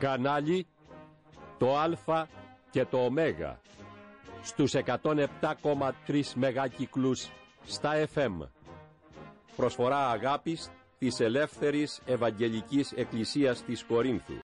Κανάλι το Α και το Ω στους 107,3 μεγάκυκλους στα FM. Προσφορά αγάπης της Ελεύθερης Ευαγγελικής Εκκλησίας της Κορίνθου.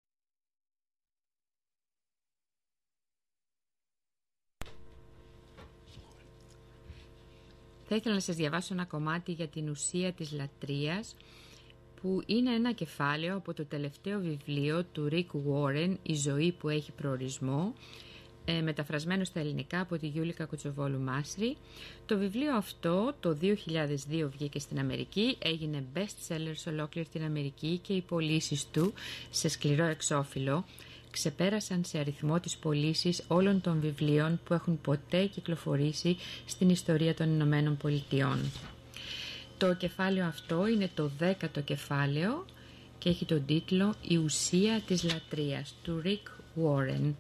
Θα ήθελα να σας διαβάσω ένα κομμάτι για την ουσία της λατρείας, που είναι ένα κεφάλαιο από το τελευταίο βιβλίο του Rick Warren, «Η ζωή που έχει προορισμό», μεταφρασμένο στα ελληνικά από τη Γιούλικα Κοτσοβόλου Μάσρη. Το βιβλίο αυτό το 2002 βγήκε στην Αμερική, έγινε best seller σε ολόκληρη την Αμερική και οι πωλήσεις του σε σκληρό εξώφυλλο ξεπέρασαν σε αριθμό τις πωλήσεις όλων των βιβλίων που έχουν ποτέ κυκλοφορήσει στην ιστορία των Ηνωμένων Πολιτειών. Το κεφάλαιο αυτό είναι το 10ο κεφάλαιο και έχει τον τίτλο «Η ουσία της λατρείας» του Rick Warren.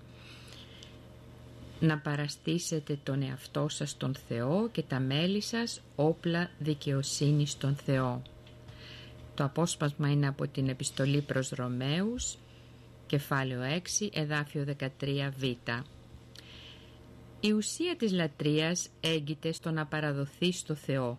Να παραστήσετε τον εαυτό σας στον Θεό και τα μέλη σας όπλα δικαιοσύνης στον Θεό. Το απόσπασμα είναι από την επιστολή προς Ρωμαίους, κεφάλαιο 6, εδάφιο 13β. Η ουσία της λατρείας έγκυται στο να παραδοθεί στο Θεό.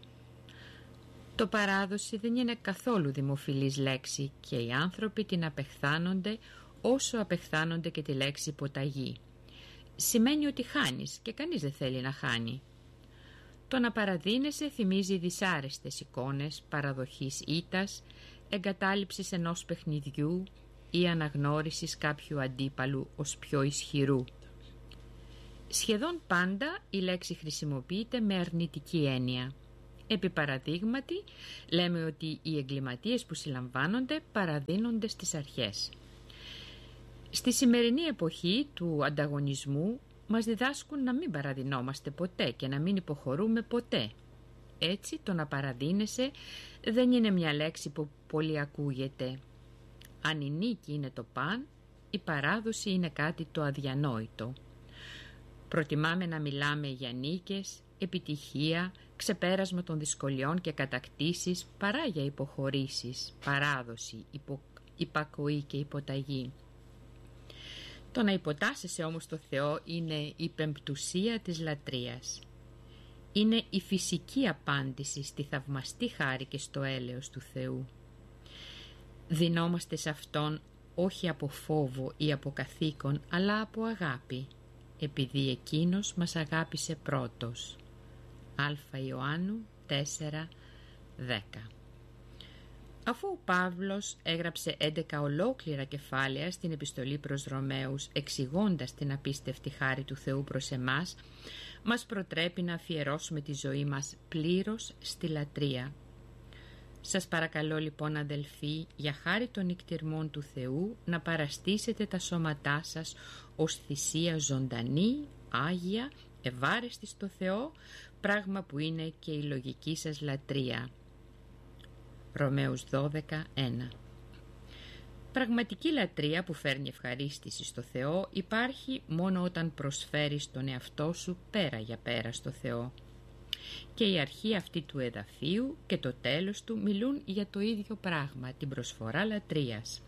Το παράδοση δεν είναι καθόλου δημοφιλής λέξη και οι άνθρωποι την απεχθάνονται όσο απεχθάνονται και τη λέξη υποταγή. Σημαίνει ότι χάνεις και κανείς δεν θέλει να χάνει. Το να παραδίνεσαι θυμίζει δυσάρεστες εικόνες παραδοχής ήττας, εγκατάλειψης ενός παιχνιδιού ή αναγνώρισης κάποιου αντίπαλου ως πιο ισχυρού. Σχεδόν πάντα η λέξη χρησιμοποιείται με αρνητική έννοια. Επί παραδείγματι, λέμε ότι οι εγκληματίες που συλλαμβάνονται παραδίνονται στις αρχές. Στη σημερινή εποχή του ανταγωνισμού μας διδάσκουν να μην παραδεινόμαστε ποτέ και να μην υποχωρούμε ποτέ. Έτσι το να παραδίνεσαι δεν είναι μια λέξη που πολύ ακούγεται. Αν η νίκη είναι το παν, η παράδοση είναι κάτι το αδιανόητο. Προτιμάμε να μιλάμε για νίκες, επιτυχία, ξεπέρασμα των δυσκολιών και κατακτήσεις παρά για υποχωρήσεις, παράδοση, υπακοή και υποταγή. Το να υποτάσσεσαι όμως στο Θεό είναι η πεμπτουσία της λατρείας. Είναι η φυσική απάντηση στη θαυμαστή χάρη και στο έλεος του Θεού. Δινόμαστε σε Αυτόν όχι από φόβο ή από καθήκον, αλλά από αγάπη, επειδή Εκείνος μας αγάπησε πρώτος. Α Ιωάννου 4:10. Αφού ο Παύλος έγραψε 11 ολόκληρα κεφάλαια στην επιστολή προς Ρωμαίους εξηγώντας την απίστευτη χάρη του Θεού προς εμάς, μας προτρέπει να αφιερώσουμε τη ζωή μας πλήρως στη λατρεία. Σας παρακαλώ λοιπόν αδελφοί, για χάρη των νικτυρμών του Θεού, να παραστήσετε τα σώματά σας ως θυσία ζωντανή, άγια, ευάρεστη στο Θεό, πράγμα που είναι και η λογική σας λατρεία. Ρωμαίους 12:1. Πραγματική λατρεία που φέρνει ευχαρίστηση στο Θεό υπάρχει μόνο όταν προσφέρεις τον εαυτό σου πέρα για πέρα στο Θεό. Και η αρχή αυτή του εδαφίου και το τέλος του μιλούν για το ίδιο πράγμα, την προσφορά λατρείας.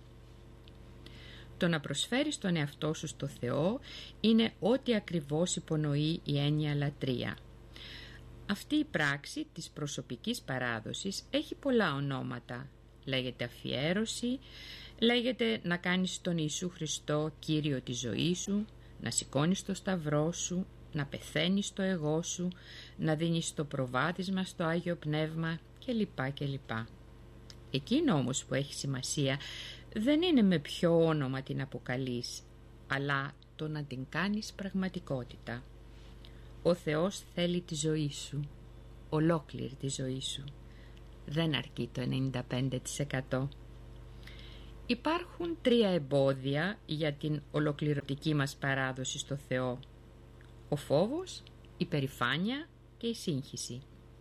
Το να προσφέρεις τον εαυτό σου στο Θεό είναι ό,τι ακριβώς υπονοεί η έννοια λατρεία. Αυτή η πράξη της προσωπικής παράδοσης έχει πολλά ονόματα. Λέγεται αφιέρωση, λέγεται να κάνεις τον Ιησού Χριστό Κύριο της ζωής σου, να σηκώνεις το σταυρό σου, να πεθαίνεις το εγώ σου, να δίνεις το προβάδισμα στο Άγιο Πνεύμα κλπ. Εκείνο όμως που έχει σημασία δεν είναι με ποιο όνομα την αποκαλείς, αλλά το να την κάνεις πραγματικότητα. Ο Θεός θέλει τη ζωή σου, ολόκληρη τη ζωή σου. Δεν αρκεί το 95%. Υπάρχουν 3 εμπόδια για την ολοκληρωτική μας παράδοση στο Θεό. Ο φόβος, η περηφάνεια και η σύγχυση.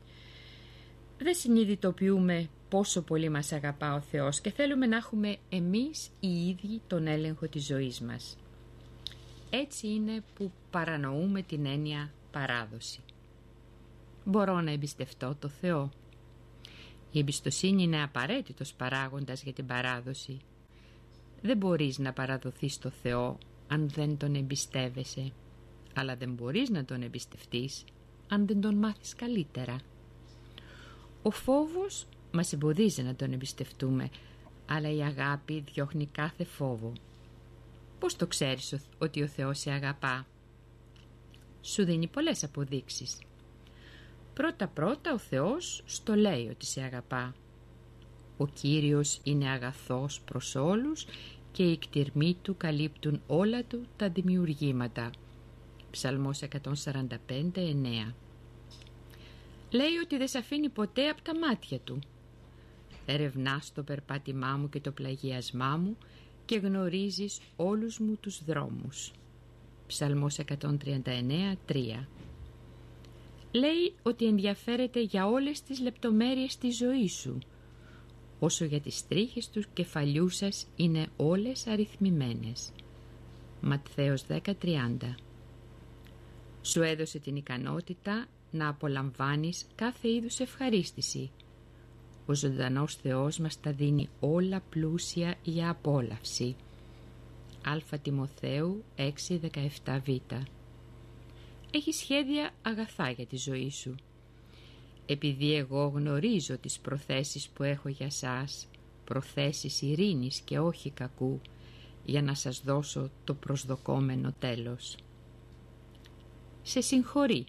Δεν συνειδητοποιούμε πόσο πολύ μας αγαπά ο Θεός και θέλουμε να έχουμε εμείς οι ίδιοι τον έλεγχο της ζωής μας. Έτσι είναι που παρανοούμε την έννοια παράδοση. Μπορώ να εμπιστευτώ το Θεό. Η εμπιστοσύνη είναι απαραίτητος παράγοντας για την παράδοση. Δεν μπορείς να παραδοθείς στο Θεό αν δεν τον εμπιστεύεσαι, αλλά δεν μπορείς να τον εμπιστευτείς αν δεν τον μάθεις καλύτερα. Ο φόβος μας εμποδίζει να τον εμπιστευτούμε, αλλά η αγάπη διώχνει κάθε φόβο. Πώς το ξέρεις ότι ο Θεός σε αγαπά? Σου δίνει πολλές αποδείξεις. Πρώτα-πρώτα ο Θεός στο λέει ότι σε αγαπά. Ο Κύριος είναι αγαθός προς όλους και οι κτηρμοί του καλύπτουν όλα του τα δημιουργήματα. Ψαλμός 145:9. Λέει ότι δεν σε αφήνει ποτέ από τα μάτια του. Ερευνάς το περπάτημά μου και το πλαγιασμά μου και γνωρίζεις όλους μου τους δρόμους. Ψαλμός 139:3. Λέει ότι ενδιαφέρεται για όλες τις λεπτομέρειες της ζωής σου, όσο για τις τρίχες του κεφαλιού σας είναι όλες αριθμημένες. Ματθαίος 10:30. Σου έδωσε την ικανότητα να απολαμβάνεις κάθε είδους ευχαρίστηση. Ο ζωντανός Θεός μας τα δίνει όλα πλούσια για απόλαυση. Α Τιμοθέου 6:17β. Έχει σχέδια αγαθά για τη ζωή σου. Επειδή εγώ γνωρίζω τις προθέσεις που έχω για σας, προθέσεις ειρήνης και όχι κακού, για να σας δώσω το προσδοκόμενο τέλος. Σε συγχωρεί.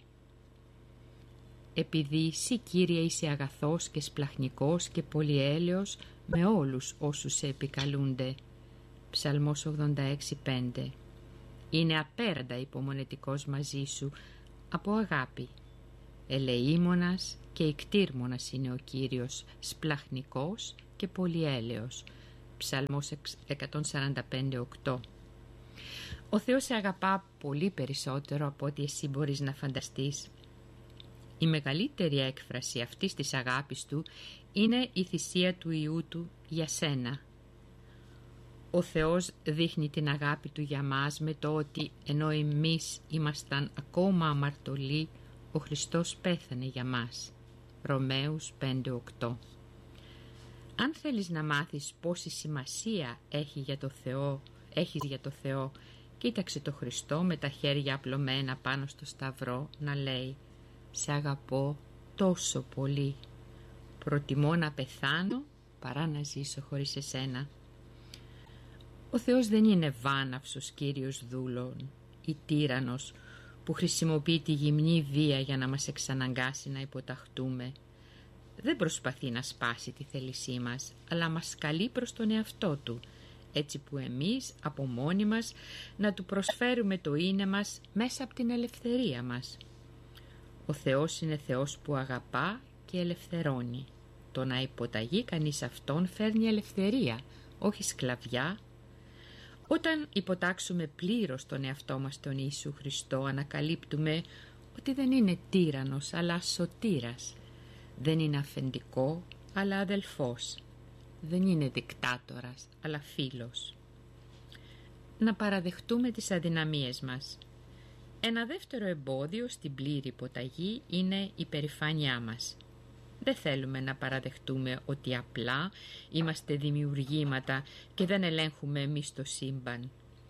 Επειδή εσύ, Κύριε, είσαι αγαθός και σπλαχνικός και πολυέλεος με όλους όσους σε επικαλούνται. Ψαλμός 86:5. Είναι απέραντα υπομονετικός μαζί σου από αγάπη. Ελεήμονας και ικτήρμονας είναι ο Κύριος, σπλαχνικός και πολυέλεος. Ψαλμός 145:8. Ο Θεός σε αγαπά πολύ περισσότερο από ό,τι εσύ μπορείς να φανταστείς. Η μεγαλύτερη έκφραση αυτής της αγάπης του είναι η θυσία του Υιού του για σένα. Ο Θεός δείχνει την αγάπη του για μας με το ότι ενώ εμείς ήμασταν ακόμα αμαρτωλοί, ο Χριστός πέθανε για μας. Ρωμαίους 5:8. Αν θέλεις να μάθεις πόση σημασία έχεις για το Θεό, κοίταξε το Χριστό με τα χέρια απλωμένα πάνω στο σταυρό να λέει «Σε αγαπώ τόσο πολύ. Προτιμώ να πεθάνω παρά να ζήσω χωρίς εσένα». Ο Θεός δεν είναι βάναυσος κύριος δούλων ή τύραννος που χρησιμοποιεί τη γυμνή βία για να μας εξαναγκάσει να υποταχτούμε. Δεν προσπαθεί να σπάσει τη θέλησή μας, αλλά μας καλεί προς τον εαυτό του, έτσι που εμείς από μόνοι μας να του προσφέρουμε το είναι μας μέσα από την ελευθερία μας. Ο Θεός είναι Θεός που αγαπά και ελευθερώνει. Το να υποταγεί κανείς Αυτόν φέρνει ελευθερία, όχι σκλαβιά. Όταν υποτάξουμε πλήρως τον εαυτό μας τον Ιησού Χριστό, ανακαλύπτουμε ότι δεν είναι τύραννος αλλά σωτήρας. Δεν είναι αφεντικό αλλά αδελφός. Δεν είναι δικτάτορας αλλά φίλος. Να παραδεχτούμε τις αδυναμίες μας. Ένα δεύτερο εμπόδιο στην πλήρη υποταγή είναι η περηφάνειά μας. Δεν θέλουμε να παραδεχτούμε ότι απλά είμαστε δημιουργήματα και δεν ελέγχουμε εμείς το σύμπαν.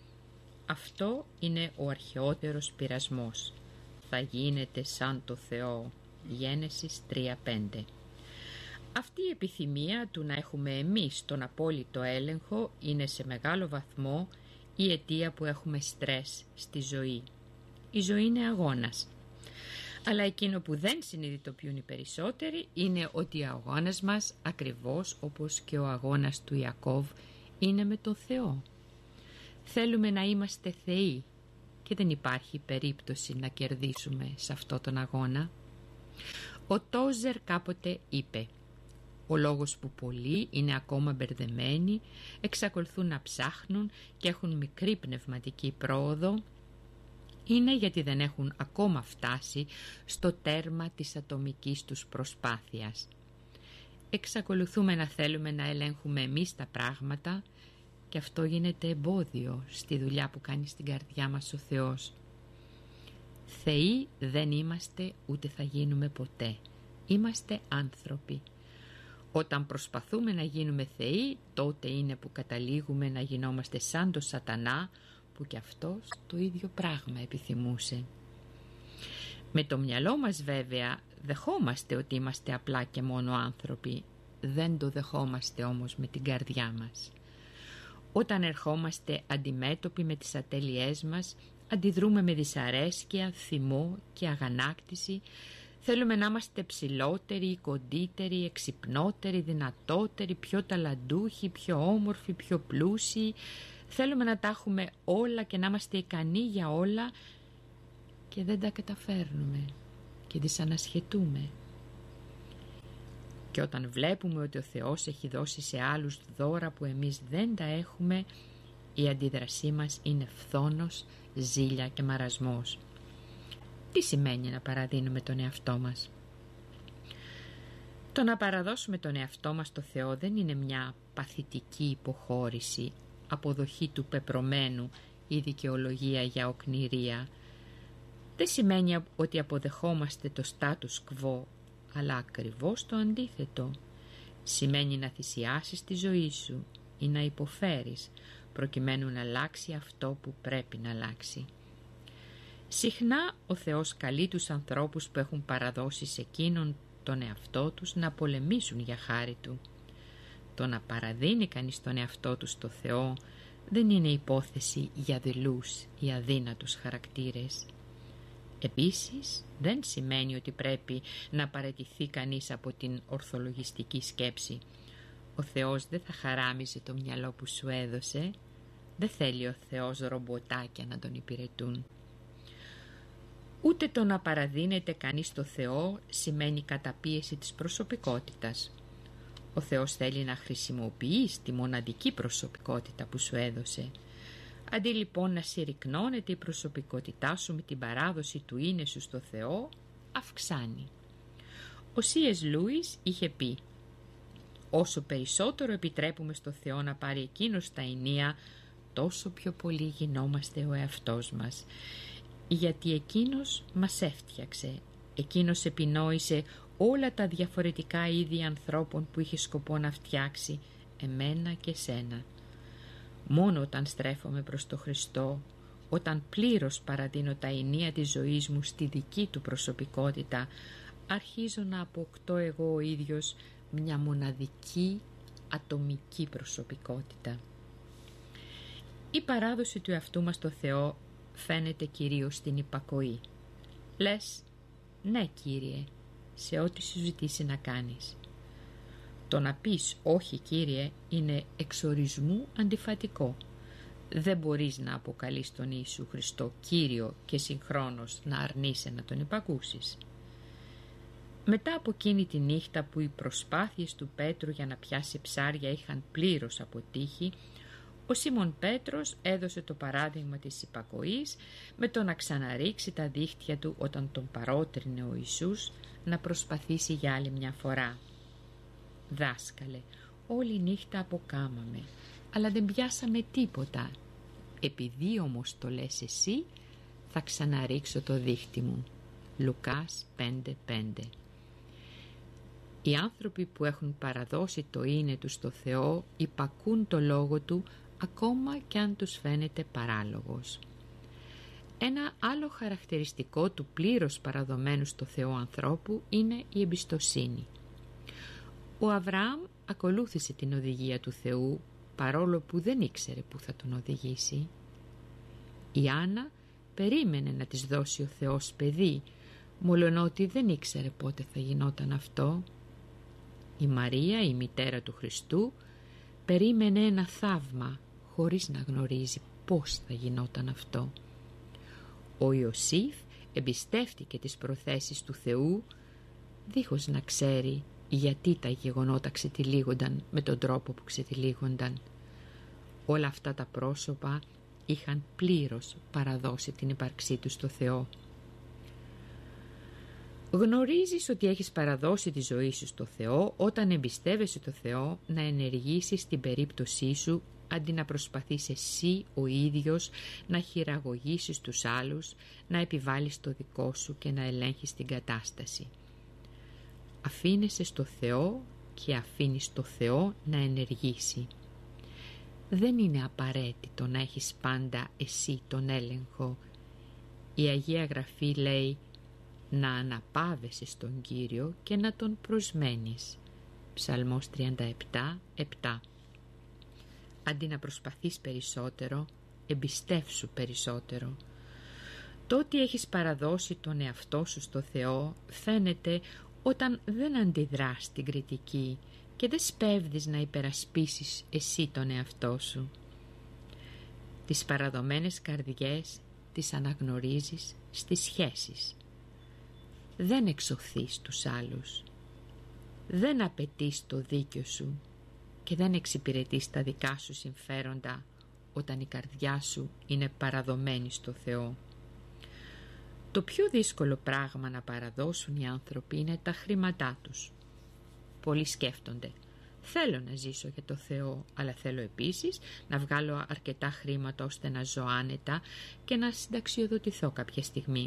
Αυτό είναι ο αρχαιότερος πειρασμός. Θα γίνετε σαν το Θεό. Γένεσης 3:5. Αυτή η επιθυμία του να έχουμε εμείς τον απόλυτο έλεγχο είναι σε μεγάλο βαθμό η αιτία που έχουμε στρες στη ζωή. Η ζωή είναι αγώνας. Αλλά εκείνο που δεν συνειδητοποιούν οι περισσότεροι είναι ότι ο αγώνας μας, ακριβώς όπως και ο αγώνας του Ιακώβ, είναι με τον Θεό. Θέλουμε να είμαστε θεοί και δεν υπάρχει περίπτωση να κερδίσουμε σε αυτό τον αγώνα. Ο Τόζερ κάποτε είπε «Ο λόγος που πολλοί είναι ακόμα μπερδεμένοι, εξακολουθούν να ψάχνουν και έχουν μικρή πνευματική πρόοδο, είναι γιατί δεν έχουν ακόμα φτάσει στο τέρμα της ατομικής τους προσπάθειας. Εξακολουθούμε να θέλουμε να ελέγχουμε εμείς τα πράγματα και αυτό γίνεται εμπόδιο στη δουλειά που κάνει στην καρδιά μας ο Θεός. Θεοί δεν είμαστε ούτε θα γίνουμε ποτέ. Είμαστε άνθρωποι. Όταν προσπαθούμε να γίνουμε θεοί, τότε είναι που καταλήγουμε να γινόμαστε σαν το σατανά, που κι αυτός το ίδιο πράγμα επιθυμούσε. Με το μυαλό μας βέβαια δεχόμαστε ότι είμαστε απλά και μόνο άνθρωποι, δεν το δεχόμαστε όμως με την καρδιά μας. Όταν ερχόμαστε αντιμέτωποι με τις ατέλειές μας, αντιδρούμε με δυσαρέσκεια, θυμό και αγανάκτηση. Θέλουμε να είμαστε ψηλότεροι, κοντύτεροι, εξυπνότεροι, δυνατότεροι, πιο ταλαντούχοι, πιο όμορφοι, πιο πλούσιοι. Θέλουμε να τα έχουμε όλα και να είμαστε ικανοί για όλα και δεν τα καταφέρνουμε και δυσανασχετούμε. Και όταν βλέπουμε ότι ο Θεός έχει δώσει σε άλλους δώρα που εμείς δεν τα έχουμε, η αντίδρασή μας είναι φθόνος, ζήλια και μαρασμός. Τι σημαίνει να παραδίνουμε τον εαυτό μας? Το να παραδώσουμε τον εαυτό μας στο Θεό δεν είναι μια παθητική υποχώρηση, αποδοχή του πεπρωμένου ή δικαιολογία για οκνηρία. Δεν σημαίνει ότι αποδεχόμαστε το status quo, αλλά ακριβώς το αντίθετο. Σημαίνει να θυσιάσεις τη ζωή σου ή να υποφέρεις προκειμένου να αλλάξει αυτό που πρέπει να αλλάξει. Συχνά ο Θεός καλεί τους ανθρώπους που έχουν παραδώσει σε εκείνον τον εαυτό τους να πολεμήσουν για χάρη Του. Το να παραδίνει κανείς τον εαυτό του στο Θεό δεν είναι υπόθεση για δειλούς ή αδύνατους χαρακτήρες. Επίσης, δεν σημαίνει ότι πρέπει να παραιτηθεί κανείς από την ορθολογιστική σκέψη. Ο Θεός δεν θα χαράμιζε το μυαλό που σου έδωσε. Δεν θέλει ο Θεός ρομποτάκια να τον υπηρετούν. Ούτε το να παραδίνεται κανείς στο Θεό σημαίνει καταπίεση της προσωπικότητας. Ο Θεός θέλει να χρησιμοποιείς τη μοναδική προσωπικότητα που σου έδωσε. Αντί λοιπόν να συρρυκνώνεται η προσωπικότητά σου με την παράδοση του είναι σου στο Θεό, αυξάνει. Ο C.S. Lewis είχε πει: όσο περισσότερο επιτρέπουμε στο Θεό να πάρει εκείνος τα ενία, τόσο πιο πολύ γινόμαστε ο εαυτός μας. Γιατί εκείνος μας έφτιαξε, εκείνος επινόησε όλα τα διαφορετικά είδη ανθρώπων που είχε σκοπό να φτιάξει, εμένα και σένα. Μόνο όταν στρέφομαι προς το Χριστό, όταν πλήρως παραδίνω τα ενία της ζωής μου στη δική Του προσωπικότητα, αρχίζω να αποκτώ εγώ ο ίδιος μια μοναδική ατομική προσωπικότητα. Η παράδοση του εαυτού μας στο Θεό φαίνεται κυρίως στην υπακοή. Λες, ναι Κύριε, σε ό,τι σου ζητήσει να κάνεις. Το να πεις όχι Κύριε είναι εξορισμού αντιφατικό. Δεν μπορείς να αποκαλείς τον Ιησού Χριστό Κύριο και συγχρόνως να αρνείσαι να τον υπακούσεις. Μετά από εκείνη τη νύχτα που οι προσπάθειες του Πέτρου για να πιάσει ψάρια είχαν πλήρως αποτύχει, ο Σίμων Πέτρος έδωσε το παράδειγμα της υπακοής με το να ξαναρίξει τα δίχτυα του όταν τον παρότρινε ο Ιησούς να προσπαθήσει για άλλη μια φορά. «Δάσκαλε, όλη νύχτα αποκάμαμε, αλλά δεν πιάσαμε τίποτα. Επειδή όμως το λες εσύ, θα ξαναρίξω το δίχτυ μου». Λουκάς 5:5. Οι άνθρωποι που έχουν παραδώσει το είναι τους στο Θεό υπακούν το λόγο Του ακόμα κι αν τους φαίνεται παράλογος. Ένα άλλο χαρακτηριστικό του πλήρως παραδομένου στο Θεό ανθρώπου είναι η εμπιστοσύνη. Ο Αβραάμ ακολούθησε την οδηγία του Θεού παρόλο που δεν ήξερε που θα τον οδηγήσει. Η Άννα περίμενε να της δώσει ο Θεός παιδί, μολονότι δεν ήξερε πότε θα γινόταν αυτό. Η Μαρία, η μητέρα του Χριστού, περίμενε ένα θαύμα χωρίς να γνωρίζει πώς θα γινόταν αυτό. Ο Ιωσήφ εμπιστεύτηκε τις προθέσεις του Θεού δίχως να ξέρει γιατί τα γεγονότα ξετυλίγονταν με τον τρόπο που ξετυλίγονταν. Όλα αυτά τα πρόσωπα είχαν πλήρως παραδώσει την ύπαρξή τους στο Θεό. Γνωρίζεις ότι έχεις παραδώσει τη ζωή σου στο Θεό όταν εμπιστεύεσαι το Θεό να ενεργήσεις την περίπτωσή σου αντί να προσπαθείς εσύ ο ίδιος να χειραγωγήσεις τους άλλους, να επιβάλλεις το δικό σου και να ελέγχεις την κατάσταση. Αφήνεσαι στο Θεό και αφήνεις το Θεό να ενεργήσει. Δεν είναι απαραίτητο να έχεις πάντα εσύ τον έλεγχο. Η Αγία Γραφή λέει να αναπαύεσαι στον Κύριο και να τον προσμένεις. Ψαλμός 37:7. Αντί να προσπαθείς περισσότερο, εμπιστεύσου περισσότερο. Το ότι έχεις παραδώσει τον εαυτό σου στο Θεό φαίνεται όταν δεν αντιδράς στην κριτική και δεν σπέβδεις να υπερασπίσεις εσύ τον εαυτό σου. Τις παραδομένες καρδιές τις αναγνωρίζεις στις σχέσεις. Δεν εξωθείς τους άλλους. Δεν απαιτείς το δίκιο σου και δεν εξυπηρετείς τα δικά σου συμφέροντα όταν η καρδιά σου είναι παραδομένη στο Θεό. Το πιο δύσκολο πράγμα να παραδώσουν οι άνθρωποι είναι τα χρήματά τους. Πολλοί σκέφτονται, θέλω να ζήσω για το Θεό, αλλά θέλω επίσης να βγάλω αρκετά χρήματα ώστε να ζω άνετα και να συνταξιοδοτηθώ κάποια στιγμή.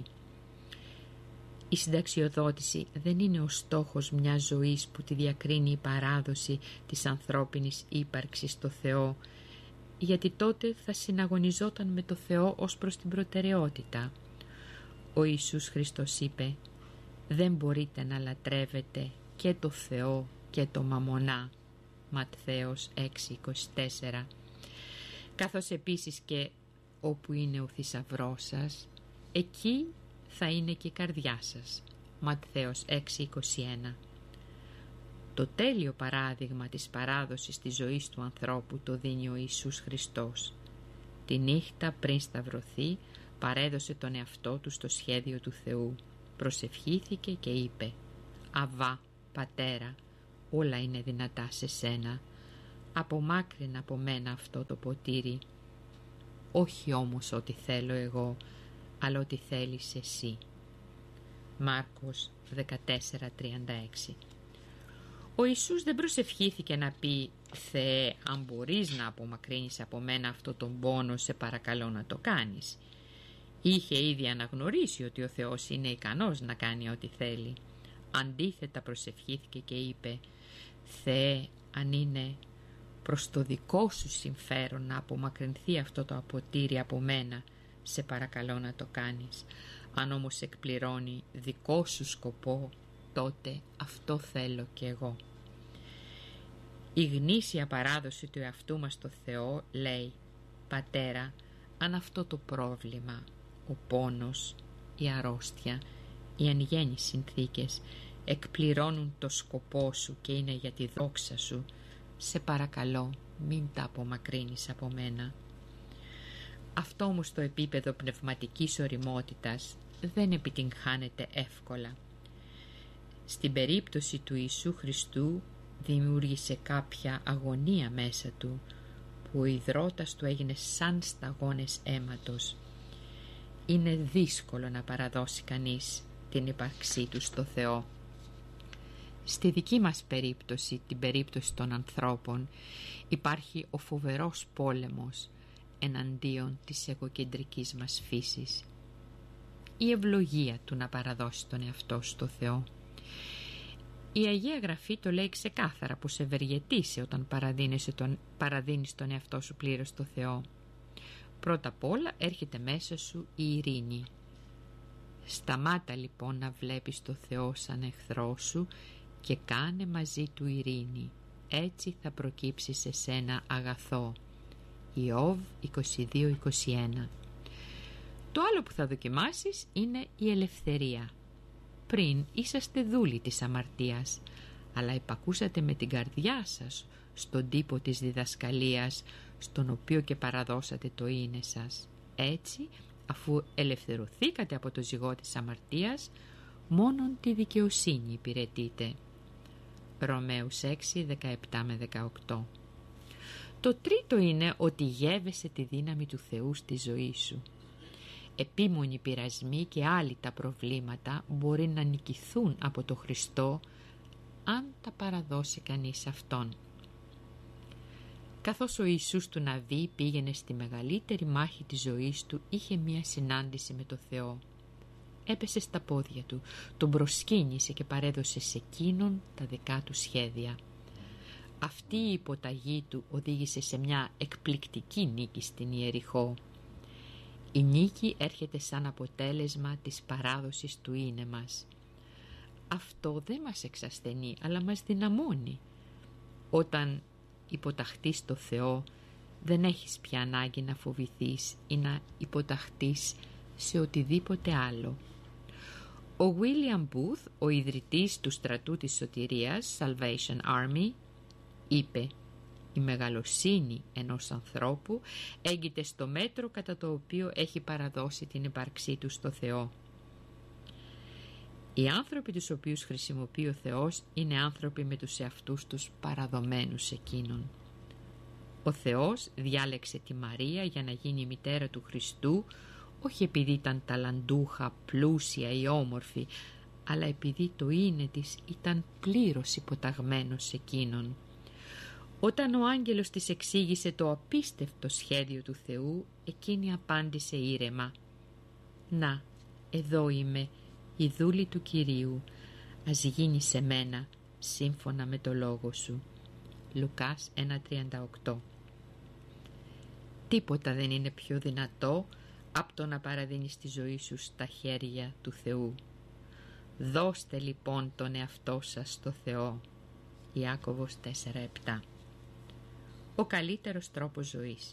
Η συνταξιοδότηση δεν είναι ο στόχος μιας ζωής που τη διακρίνει η παράδοση της ανθρώπινης ύπαρξης στο Θεό, γιατί τότε θα συναγωνιζόταν με το Θεό ως προς την προτεραιότητα. Ο Ιησούς Χριστός είπε, δεν μπορείτε να λατρεύετε και το Θεό και το μαμονά. Ματθαίος 6:24. Καθώς επίσης και όπου είναι ο θησαυρός σας, εκεί θα είναι και η καρδιά σας. Ματθαίος 6:21. Το τέλειο παράδειγμα της παράδοσης της ζωής του ανθρώπου το δίνει ο Ιησούς Χριστός. Τη νύχτα πριν σταυρωθεί παρέδωσε τον εαυτό του στο σχέδιο του Θεού. Προσευχήθηκε και είπε, Αβά, Πατέρα, όλα είναι δυνατά σε σένα. Απομάκρυνε από μένα αυτό το ποτήρι. Όχι όμως ό,τι θέλω εγώ, αλλά ό,τι θέλεις εσύ. Μάρκος 14:36. Ο Ιησούς δεν προσευχήθηκε να πει «Θεέ, αν μπορείς να απομακρύνεις από μένα αυτό τον πόνο, σε παρακαλώ να το κάνεις». Είχε ήδη αναγνωρίσει ότι ο Θεός είναι ικανός να κάνει ό,τι θέλει. Αντίθετα προσευχήθηκε και είπε «Θεέ, αν είναι προς το δικό σου συμφέρον να απομακρυνθεί αυτό το ποτήρι από μένα, σε παρακαλώ να το κάνεις. Αν όμως εκπληρώνει δικό σου σκοπό, τότε αυτό θέλω κι εγώ». Η γνήσια παράδοση του εαυτού μας στο Θεό λέει «Πατέρα, αν αυτό το πρόβλημα, ο πόνος, η αρρώστια, οι εν γέννη συνθήκες εκπληρώνουν το σκοπό σου και είναι για τη δόξα σου, σε παρακαλώ μην τα απομακρύνεις από μένα». Αυτό όμως το επίπεδο πνευματικής ωριμότητας δεν επιτυγχάνεται εύκολα. Στην περίπτωση του Ιησού Χριστού δημιούργησε κάποια αγωνία μέσα του, που ο ιδρώτας του έγινε σαν σταγόνες αίματος. Είναι δύσκολο να παραδώσει κανείς την ύπαρξή του στο Θεό. Στη δική μας περίπτωση, την περίπτωση των ανθρώπων, υπάρχει ο φοβερός πόλεμος εναντίον της εγωκεντρικής μας φύσης. Η ευλογία του να παραδώσει τον εαυτό στο Θεό. Η Αγία Γραφή το λέει ξεκάθαρα πως ευεργετείσαι όταν παραδίνεις τον εαυτό σου πλήρως στο Θεό. Πρώτα απ' όλα έρχεται μέσα σου η ειρήνη. Σταμάτα λοιπόν να βλέπεις το Θεό σαν εχθρό σου και κάνε μαζί του ειρήνη. Έτσι θα προκύψει σε σένα αγαθό. Ιώβ 22-21. Το άλλο που θα δοκιμάσεις είναι η ελευθερία. Πριν είσαστε δούλοι της αμαρτίας, αλλά υπακούσατε με την καρδιά σας στον τύπο της διδασκαλίας, στον οποίο και παραδώσατε το είναι σας. Έτσι, αφού ελευθερωθήκατε από το ζυγό της αμαρτίας, μόνον τη δικαιοσύνη υπηρετείτε. Ρωμαίους 6:17-18. Το τρίτο είναι ότι γεύεσαι τη δύναμη του Θεού στη ζωή σου. Επίμονοι πειρασμοί και άλλοι τα προβλήματα μπορεί να νικηθούν από το Χριστό αν τα παραδώσει κανείς Αυτόν. Καθώς ο Ιησούς του Ναβί πήγαινε στη μεγαλύτερη μάχη της ζωής του, είχε μία συνάντηση με το Θεό. Έπεσε στα πόδια του, τον προσκύνησε και παρέδωσε σε εκείνον τα δικά του σχέδια. Αυτή η υποταγή του οδήγησε σε μια εκπληκτική νίκη στην Ιεριχώ. Η νίκη έρχεται σαν αποτέλεσμα της παράδοσης του είναι μας. Αυτό δεν μας εξασθενεί, αλλά μας δυναμώνει. Όταν υποταχθείς στο Θεό, δεν έχεις πια ανάγκη να φοβηθείς ή να υποταχθείς σε οτιδήποτε άλλο. Ο William Booth, ο ιδρυτής του στρατού της σωτηρίας, Salvation Army, είπε: «Η μεγαλοσύνη ενός ανθρώπου έγκυται στο μέτρο κατά το οποίο έχει παραδώσει την ύπαρξή του στο Θεό». Οι άνθρωποι τους οποίους χρησιμοποιεί ο Θεός είναι άνθρωποι με τους εαυτούς τους παραδομένους εκείνον. Ο Θεός διάλεξε τη Μαρία για να γίνει η μητέρα του Χριστού, όχι επειδή ήταν ταλαντούχα, πλούσια ή όμορφη, αλλά επειδή το είναι της ήταν πλήρως υποταγμένο σε εκείνον. Όταν ο άγγελος της εξήγησε το απίστευτο σχέδιο του Θεού, εκείνη απάντησε ήρεμα: «Να, εδώ είμαι, η δούλη του Κυρίου, ας γίνει σε μένα σύμφωνα με το λόγο σου». Λουκάς 1:38. Τίποτα δεν είναι πιο δυνατό από το να παραδίνεις τη ζωή σου στα χέρια του Θεού. Δώστε λοιπόν τον εαυτό σας στο Θεό. Ιάκωβος 4:7. Ο καλύτερος τρόπος ζωής.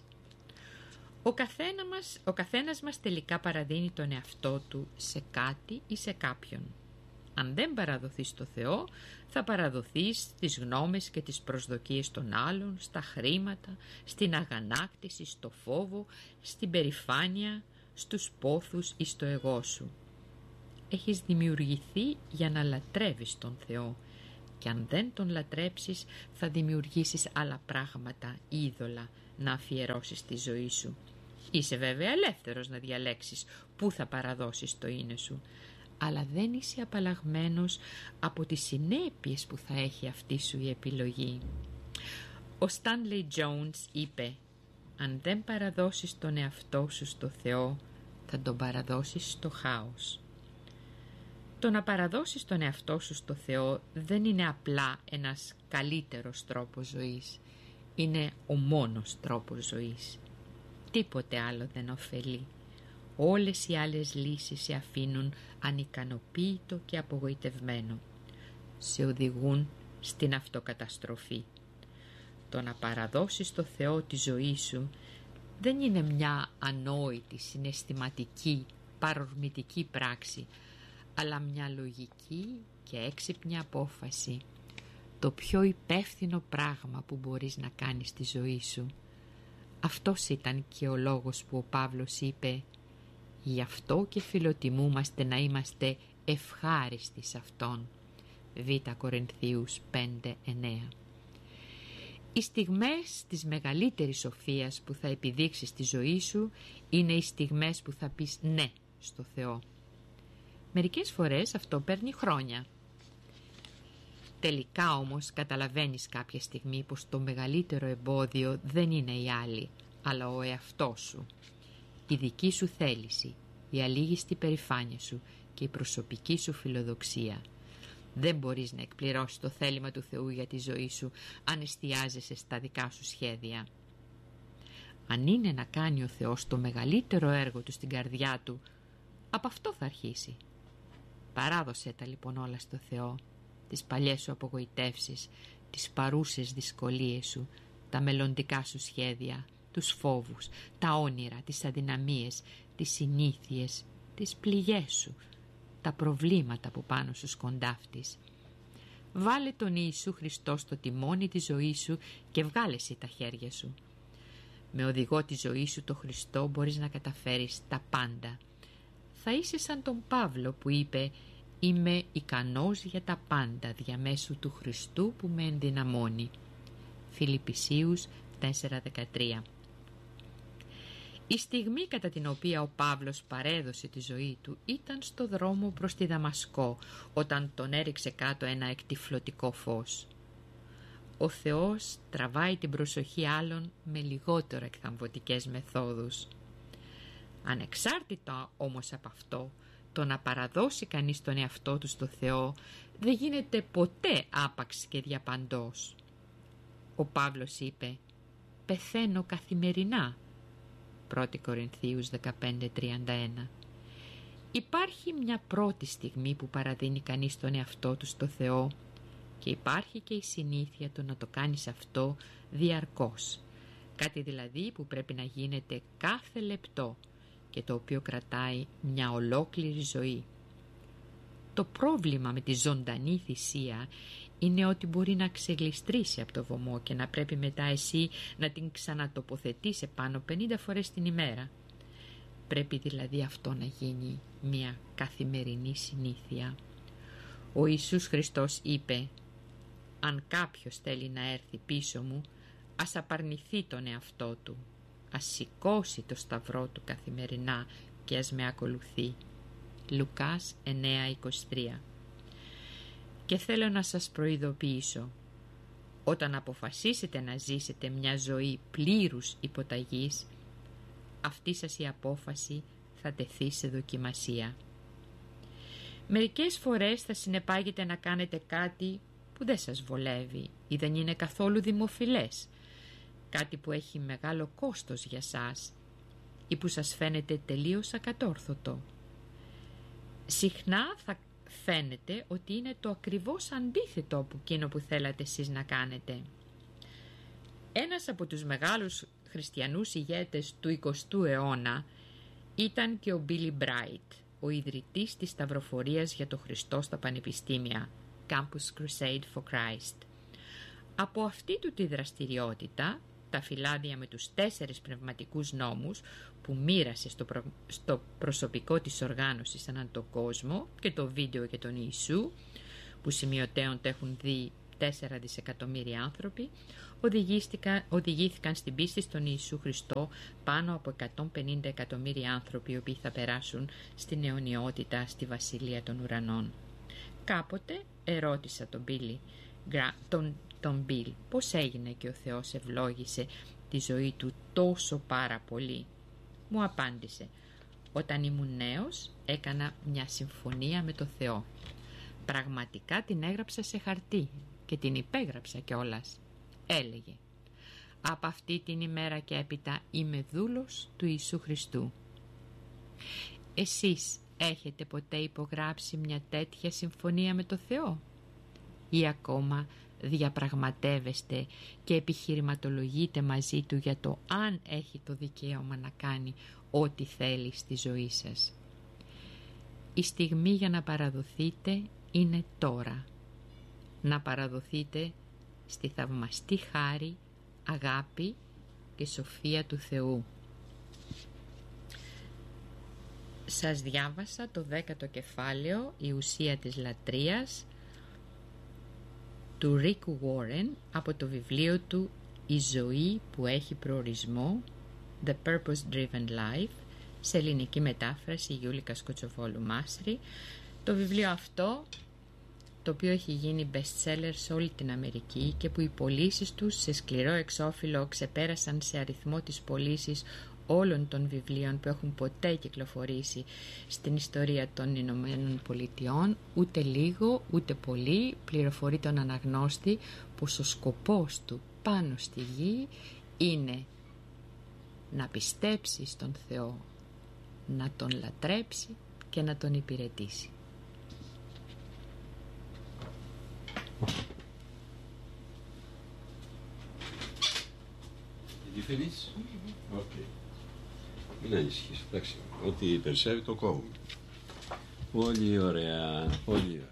Ο καθένας μας τελικά παραδίνει τον εαυτό του σε κάτι ή σε κάποιον. Αν δεν παραδοθείς στο Θεό, θα παραδοθείς στις γνώμες και τις προσδοκίες των άλλων, στα χρήματα, στην αγανάκτηση, στο φόβο, στην περηφάνεια, στους πόθους ή στο εγώ σου. Έχεις δημιουργηθεί για να λατρεύεις τον Θεό, και αν δεν τον λατρέψεις θα δημιουργήσεις άλλα πράγματα, είδωλα, να αφιερώσεις τη ζωή σου. Είσαι βέβαια ελεύθερος να διαλέξεις πού θα παραδώσεις το είναι σου, αλλά δεν είσαι απαλλαγμένος από τις συνέπειες που θα έχει αυτή σου η επιλογή. Ο Stanley Jones είπε: «Αν δεν παραδώσεις τον εαυτό σου στο Θεό, θα τον παραδώσεις στο χάος». Το να παραδώσεις τον εαυτό σου στο Θεό δεν είναι απλά ένας καλύτερος τρόπος ζωής. Είναι ο μόνος τρόπος ζωής. Τίποτε άλλο δεν ωφελεί. Όλες οι άλλες λύσεις σε αφήνουν ανικανοποίητο και απογοητευμένο. Σε οδηγούν στην αυτοκαταστροφή. Το να παραδώσεις στο Θεό τη ζωή σου δεν είναι μια ανόητη, συναισθηματική, παρορμητική πράξη, αλλά μια λογική και έξυπνη απόφαση. Το πιο υπεύθυνο πράγμα που μπορείς να κάνεις στη ζωή σου. Αυτός ήταν και ο λόγος που ο Παύλος είπε: «Γι' αυτό και φιλοτιμούμαστε να είμαστε ευχάριστοι σε Αυτόν». Β' Κορινθίους 5:9. Οι στιγμές της μεγαλύτερης σοφίας που θα επιδείξεις στη ζωή σου είναι οι στιγμές που θα πεις ναι στο Θεό. Μερικές φορές αυτό παίρνει χρόνια. Τελικά όμως καταλαβαίνεις κάποια στιγμή πως το μεγαλύτερο εμπόδιο δεν είναι οι άλλοι, αλλά ο εαυτός σου. Η δική σου θέληση, η αλήγιστη περηφάνεια σου και η προσωπική σου φιλοδοξία. Δεν μπορείς να εκπληρώσεις το θέλημα του Θεού για τη ζωή σου αν εστιάζεσαι στα δικά σου σχέδια. Αν είναι να κάνει ο Θεός το μεγαλύτερο έργο του στην καρδιά του, από αυτό θα αρχίσει. Παράδωσέ τα λοιπόν όλα στο Θεό, τις παλιές σου απογοητεύσεις, τις παρούσες δυσκολίες σου, τα μελλοντικά σου σχέδια, τους φόβους, τα όνειρα, τις αδυναμίες, τις συνήθειες, τις πληγές σου, τα προβλήματα που πάνω σου σκοντάφτεις. Βάλε τον Ιησού Χριστό στο τιμόνι της ζωής σου και βγάλε εσύ τα χέρια σου. Με οδηγό τη ζωή σου το Χριστό μπορείς να καταφέρεις τα πάντα. Θα είσαι σαν τον Παύλο που είπε: «Είμαι ικανός για τα πάντα διαμέσου του Χριστού που με ενδυναμώνει». Φιλιππισίους 4:13. Η στιγμή κατά την οποία ο Παύλος παρέδωσε τη ζωή του ήταν στο δρόμο προς τη Δαμασκό, όταν τον έριξε κάτω ένα εκτυφλωτικό φως. Ο Θεός τραβάει την προσοχή άλλων με λιγότερο εκθαμβωτικές μεθόδους. Ανεξάρτητα όμως από αυτό, το να παραδώσει κανείς τον εαυτό του στο Θεό δεν γίνεται ποτέ άπαξ και διαπαντός. Ο Παύλος είπε «Πεθαίνω καθημερινά». 1 Κορινθίους 15:31. Υπάρχει μια πρώτη στιγμή που παραδίνει κανείς τον εαυτό του στο Θεό και υπάρχει και η συνήθεια του να το κάνεις αυτό διαρκώς. Κάτι δηλαδή που πρέπει να γίνεται κάθε λεπτό και το οποίο κρατάει μια ολόκληρη ζωή. Το πρόβλημα με τη ζωντανή θυσία είναι ότι μπορεί να ξεγλιστρήσει από το βωμό και να πρέπει μετά εσύ να την ξανατοποθετείς επάνω 50 φορές την ημέρα. Πρέπει δηλαδή αυτό να γίνει μια καθημερινή συνήθεια. Ο Ιησούς Χριστός είπε «Αν κάποιος θέλει να έρθει πίσω μου, ας απαρνηθεί τον εαυτό του, ας σηκώσει το σταυρό του καθημερινά και ας με ακολουθεί». Λουκάς 9:23. Και θέλω να σας προειδοποιήσω, όταν αποφασίσετε να ζήσετε μια ζωή πλήρους υποταγής, αυτή σας η απόφαση θα τεθεί σε δοκιμασία. Μερικές φορές θα συνεπάγεται να κάνετε κάτι που δεν σας βολεύει ή δεν είναι καθόλου δημοφιλές, κάτι που έχει μεγάλο κόστος για σας ή που σας φαίνεται τελείως ακατόρθωτο. Συχνά θα φαίνεται ότι είναι το ακριβώς αντίθετο από εκείνο που θέλατε εσείς να κάνετε. Ένας από τους μεγάλους χριστιανούς ηγέτες του 20ου αιώνα ήταν και ο Billy Bright, ο ιδρυτής της σταυροφορίας για το Χριστό στα πανεπιστήμια, Campus Crusade for Christ. Από αυτή του τη δραστηριότητα, τα φυλάδια με τους 4 πνευματικούς νόμους που μοίρασε στο προσωπικό της οργάνωσης ανά τον κόσμο και το βίντεο για τον Ιησού, που σημειωτέων έχουν δει 4 δισεκατομμύρια άνθρωποι, οδηγήθηκαν στην πίστη στον Ιησού Χριστό πάνω από 150 εκατομμύρια άνθρωποι, οι οποίοι θα περάσουν στην αιωνιότητα στη Βασιλεία των Ουρανών. Κάποτε ερώτησα τον Μπιλ πώς έγινε και ο Θεός ευλόγησε τη ζωή του τόσο πάρα πολύ. Μου απάντησε «Όταν ήμουν νέος έκανα μια συμφωνία με το Θεό. Πραγματικά την έγραψα σε χαρτί και την υπέγραψα κιόλας». Έλεγε «Από αυτή την ημέρα και έπειτα είμαι δούλος του Ιησού Χριστού». Εσείς έχετε ποτέ υπογράψει μια τέτοια συμφωνία με το Θεό? Ή ακόμα διαπραγματεύεστε και επιχειρηματολογείτε μαζί του για το αν έχει το δικαίωμα να κάνει ό,τι θέλει στη ζωή σας? Η στιγμή για να παραδοθείτε είναι τώρα. Να παραδοθείτε στη θαυμαστή χάρη, αγάπη και σοφία του Θεού. Σας διάβασα το 10ο κεφάλαιο, η ουσία της λατρείας, του Rick Warren από το βιβλίο του «Η ζωή που έχει προορισμό», The Purpose Driven Life, σε ελληνική μετάφραση Γιούλικα Σκοτσοβόλου Μάσρη. Το βιβλίο αυτό, το οποίο έχει γίνει best seller σε όλη την Αμερική και που οι πωλήσεις του σε σκληρό εξώφυλλο ξεπέρασαν σε αριθμό τις πωλήσεις όλων των βιβλίων που έχουν ποτέ κυκλοφορήσει στην ιστορία των Ηνωμένων Πολιτειών, ούτε λίγο ούτε πολύ πληροφορεί τον αναγνώστη πως ο σκοπός του πάνω στη γη είναι να πιστέψει στον Θεό, να τον λατρέψει και να τον υπηρετήσει. Τι φαίνεις? Οκ. Μην ανησυχείς, εντάξει, ό,τι περισσεύει το κόβουμε. Πολύ ωραία, πολύ ωραία.